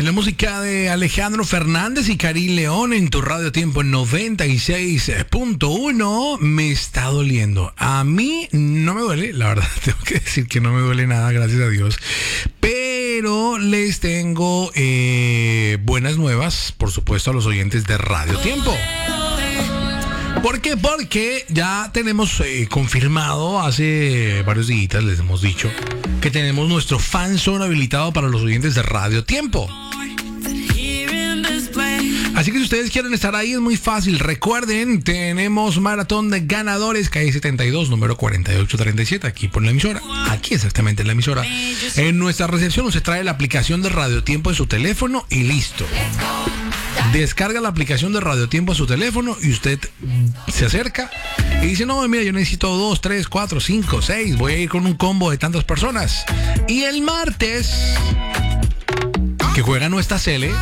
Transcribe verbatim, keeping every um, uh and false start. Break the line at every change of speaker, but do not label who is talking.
Es la música de Alejandro Fernández y Karim León en tu Radio Tiempo noventa y seis punto uno. Me está doliendo. A mí no me duele, la verdad, tengo que decir que no me duele nada, gracias a Dios. Pero les tengo eh, buenas nuevas, por supuesto, a los oyentes de Radio Tiempo. ¿Por qué? Porque ya tenemos eh, confirmado, hace varios días les hemos dicho, que tenemos nuestro fan zone habilitado para los oyentes de Radio Tiempo. Así que si ustedes quieren estar ahí es muy fácil. Recuerden, tenemos maratón de ganadores, calle setenta y dos, número cuarenta y ocho treinta y siete, aquí por la emisora. Aquí exactamente en la emisora. En nuestra recepción usted trae la aplicación de Radio Tiempo en su teléfono y listo. Descarga la aplicación de Radio Tiempo a su teléfono y usted se acerca y dice, no, mira, yo necesito dos, tres, cuatro, cinco, seis, voy a ir con un combo de tantas personas. Y el martes, que juega nuestra Cele,